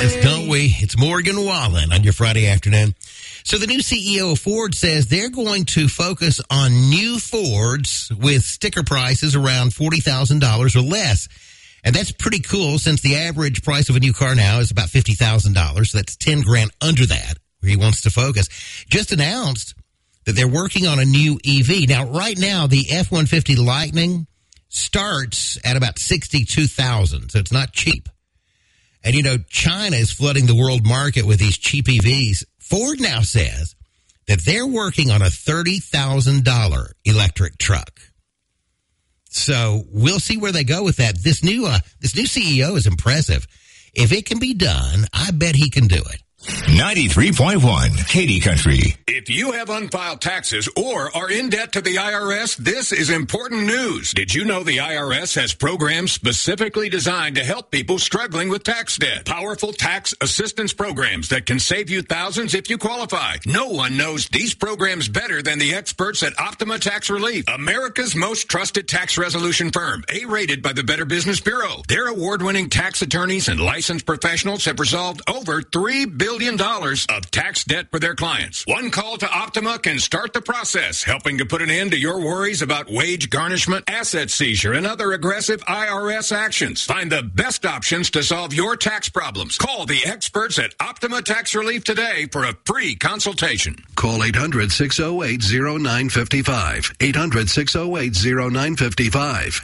Yes, don't we? It's Morgan Wallen on your Friday afternoon. So the new CEO of Ford says they're going to focus on new Fords with sticker prices around $40,000 or less. And that's pretty cool since the average price of a new car now is about $50,000. So that's $10,000 under that where he wants to focus. Just announced that they're working on a new EV. Now, right now, the F-150 Lightning starts at about $62,000. So it's not cheap. And, you know, China is flooding the world market with these cheap EVs. Ford now says that they're working on a $30,000 electric truck. So we'll see where they go with that. This new CEO is impressive. If it can be done, I bet he can do it. 93.1 Katy Country. If you have unfiled taxes or are in debt to the IRS, this is important news. Did you know the IRS has programs specifically designed to help people struggling with tax debt? Powerful tax assistance programs that can save you thousands if you qualify. No one knows these programs better than the experts at Optima Tax Relief, America's most trusted tax resolution firm, A-rated by the Better Business Bureau. Their award-winning tax attorneys and licensed professionals have resolved over $3 billion of tax debt for their clients. One call to Optima can start the process, helping to put an end to your worries about wage garnishment, asset seizure, and other aggressive IRS actions. Find the best options to solve your tax problems. Call the experts at Optima Tax Relief today for a free consultation. Call 800-608-0955. 800-608-0955.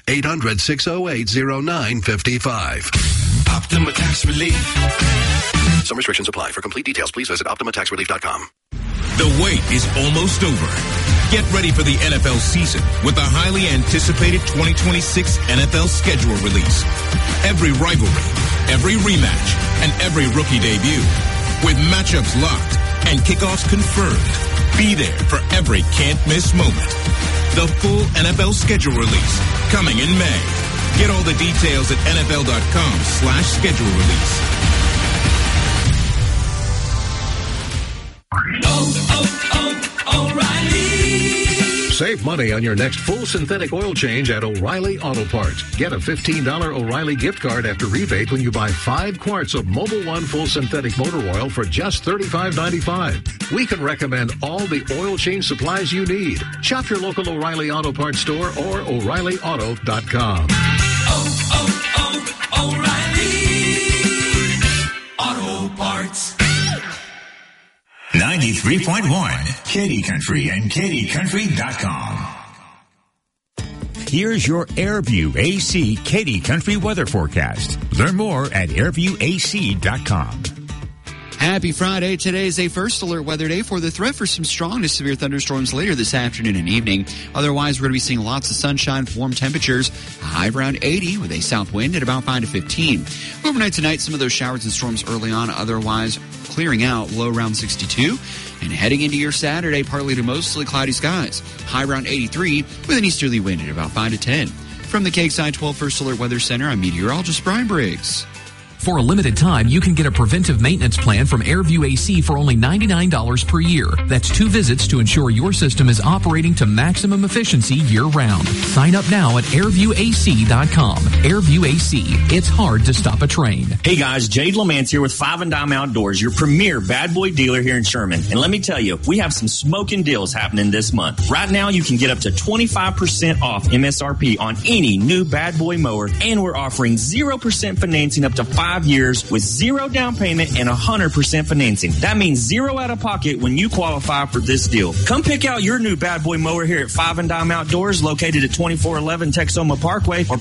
800-608-0955. Optima Tax Relief. Some restrictions apply. For complete details, please visit OptimaTaxRelief.com. The wait is almost over. Get ready for the NFL season with the highly anticipated 2026 NFL schedule release. Every rivalry, every rematch, and every rookie debut. With matchups locked and kickoffs confirmed. Be there for every can't-miss moment. The full NFL schedule release coming in May. Get all the details at NFL.com/schedule release. O'Reilly. Save money on your next full synthetic oil change at O'Reilly Auto Parts. Get a $15 O'Reilly gift card after rebate when you buy 5 quarts of Mobil 1 full synthetic motor oil for just $35.95. We can recommend all the oil change supplies you need. Shop your local O'Reilly Auto Parts store or O'ReillyAuto.com. O'Reilly Auto Parts. 93.1 Katy Country and KatyCountry.com. Here's your Airview AC Katy Country weather forecast. Learn more at airviewac.com. Happy Friday. Today is a first alert weather day for the threat for some strong to severe thunderstorms later this afternoon and evening. Otherwise, we're going to be seeing lots of sunshine, warm temperatures, a high of around 80 with a south wind at about 5 to 15. Overnight tonight, some of those showers and storms early on, otherwise clearing out, low around 62. And heading into your Saturday, partly to mostly cloudy skies, high around 83 with an easterly wind at about 5 to 10. From the Cakeside 12 First Alert Weather Center, I'm meteorologist Brian Briggs. For a limited time, you can get a preventive maintenance plan from Airview AC for only $99 per year. That's 2 visits to ensure your system is operating to maximum efficiency year-round. Sign up now at airviewac.com. Airview AC. It's hard to stop a train. Hey guys, Jade Lamance here with 5 & Dime Outdoors, your premier bad boy dealer here in Sherman. And let me tell you, we have some smoking deals happening this month. Right now, you can get up to 25% off MSRP on any new bad boy mower, and we're offering 0% financing up to 5 years with 0 down payment and 100% financing. That means 0 out of pocket when you qualify for this deal. Come pick out your new bad boy mower here at 5 & Dime Outdoors, located at 2411 Texoma Parkway, or